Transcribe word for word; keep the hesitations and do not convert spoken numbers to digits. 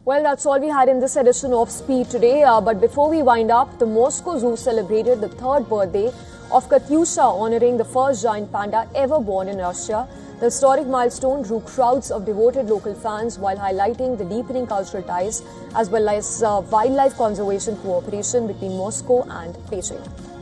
Well, that's all we had in this edition of Speed today. Uh, but before we wind up, the Moscow Zoo celebrated the third birthday of Katyusha, honoring the first giant panda ever born in Russia. The historic milestone drew crowds of devoted local fans while highlighting the deepening cultural ties as well as uh, wildlife conservation cooperation between Moscow and Beijing.